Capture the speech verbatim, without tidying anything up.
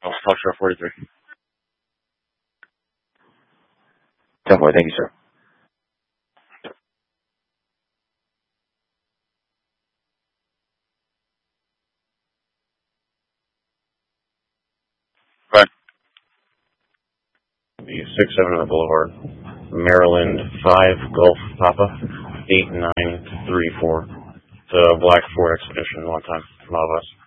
Oh, Foxtrot forty-three. Definitely, thank you, sir. Right. The six seven on the Boulevard, Maryland five Golf Papa eight nine three four. The black Ford Expedition, one time, from all of us.